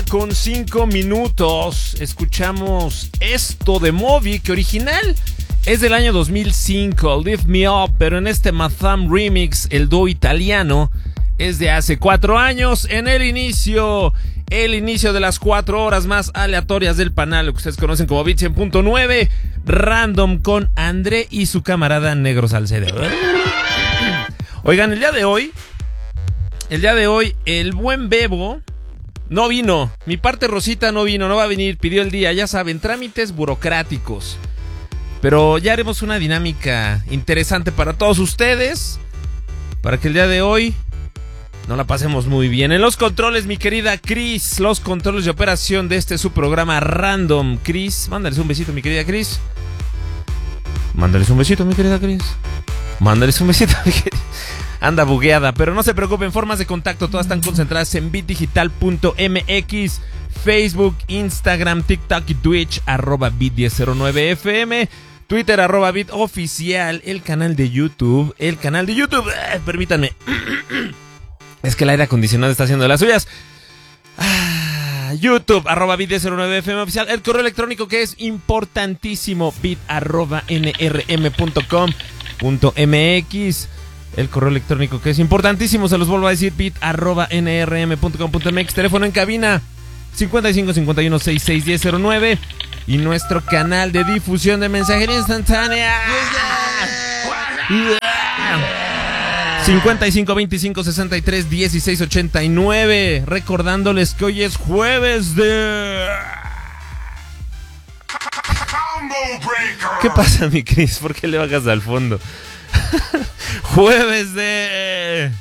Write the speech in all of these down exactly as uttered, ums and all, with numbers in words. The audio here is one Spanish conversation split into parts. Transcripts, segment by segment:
con cinco minutos. Escuchamos esto de Moby, que original es del año dos mil cinco, Lift Me Up, pero en este Matham Remix, el dúo italiano, es de hace cuatro años. En el inicio, el inicio de las cuatro horas más aleatorias del panel, lo que ustedes conocen como Beat cien punto nueve, Random con André y su camarada Negro Salcedo. Oigan, el día de hoy, el día de hoy, el buen Bebo no vino. Mi parte Rosita no vino, no va a venir, pidió el día, ya saben, trámites burocráticos. Pero ya haremos una dinámica interesante para todos ustedes, para que el día de hoy nos la pasemos muy bien. En los controles, mi querida Cris, los controles de operación de este su programa Random. Cris, mándales un besito, mi querida Cris. Mándales un besito, mi querida Cris. Mándales un besito, mi querida. Anda bugueada, pero no se preocupen, formas de contacto todas están concentradas en bit digital punto m x, Facebook, Instagram, TikTok y Twitch, arroba bit diez cero nueve F M, Twitter, arroba bit oficial, el canal de YouTube, el canal de YouTube, eh, permítanme, es que el aire acondicionado está haciendo de las suyas. Ah, YouTube, arroba bit diez cero nueve F M oficial, el correo electrónico que es importantísimo, bit arroba n r m punto com punto m x. El correo electrónico que es importantísimo, se los vuelvo a decir, bit arroba n r m punto com punto m x. Teléfono en cabina cincuenta y cinco cincuenta y uno sesenta y seis diez cero nueve. Y nuestro canal de difusión de mensajería instantánea cincuenta y cinco veinticinco sesenta y tres dieciséis ochenta y nueve. Recordándoles que hoy es jueves de... ¿Qué pasa, mi Cris? ¿Por qué le bajas al fondo? Jueves de...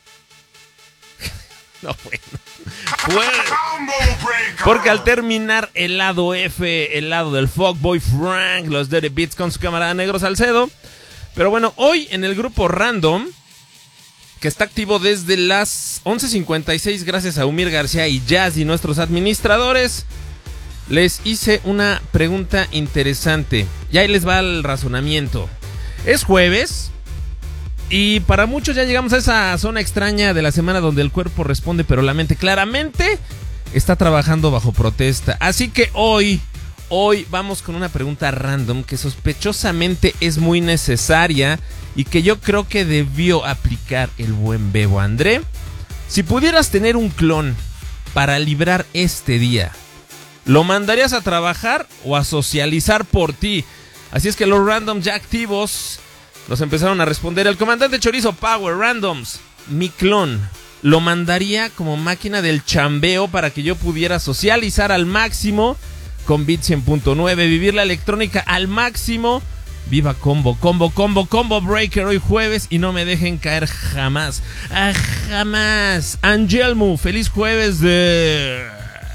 No, bueno. Jueves. Porque al terminar el lado F, el lado del Fuckboy Frank, los Dirty Beats con su camarada Negro Salcedo. Pero bueno, hoy en el grupo Random, que está activo desde las once cincuenta y seis, gracias a Umir García y Jazz y nuestros administradores, les hice una pregunta interesante. Y ahí les va el razonamiento. Es jueves y para muchos ya llegamos a esa zona extraña de la semana donde el cuerpo responde pero la mente claramente está trabajando bajo protesta. Así que hoy, hoy vamos con una pregunta random que sospechosamente es muy necesaria y que yo creo que debió aplicar el buen Bebo. André, si pudieras tener un clon para librar este día, ¿lo mandarías a trabajar o a socializar por ti? Así es que los randoms ya activos nos empezaron a responder. El comandante Chorizo Power, randoms, mi clon, lo mandaría como máquina del chambeo para que yo pudiera socializar al máximo con Beat cien punto nueve, vivir la electrónica al máximo. Viva combo, combo, combo, combo breaker hoy jueves y no me dejen caer jamás. Ah, jamás. Angelmu, feliz jueves de...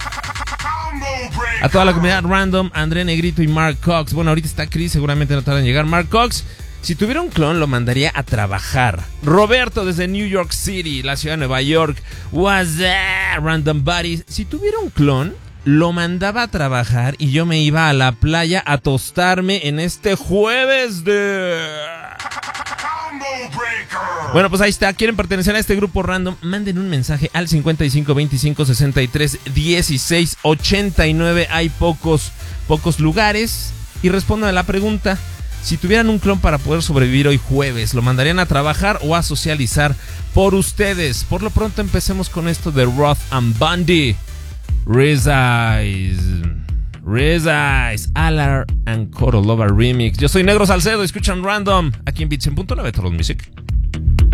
A toda la comunidad random, André Negrito y Mark Cox. Bueno, ahorita está Chris, seguramente no tardan en llegar. Mark Cox, si tuviera un clon, lo mandaría a trabajar. Roberto, desde New York City, la ciudad de Nueva York. What's that, Random Buddies? Si tuviera un clon, lo mandaba a trabajar y yo me iba a la playa a tostarme en este jueves de... Bueno, pues ahí está. ¿Quieren pertenecer a este grupo random? Manden un mensaje al cincuenta y cinco veinticinco sesenta y tres dieciséis ochenta y nueve. Hay pocos, pocos lugares. Y respondan a la pregunta: si tuvieran un clon para poder sobrevivir hoy jueves, ¿lo mandarían a trabajar o a socializar por ustedes? Por lo pronto empecemos con esto de Roth and Bundy. Riz Eyes, Riz Eyes, Alar and Coro Lover Remix. Yo soy Negro Salcedo, escuchan Random aquí en Beat cien punto nueve Total Music.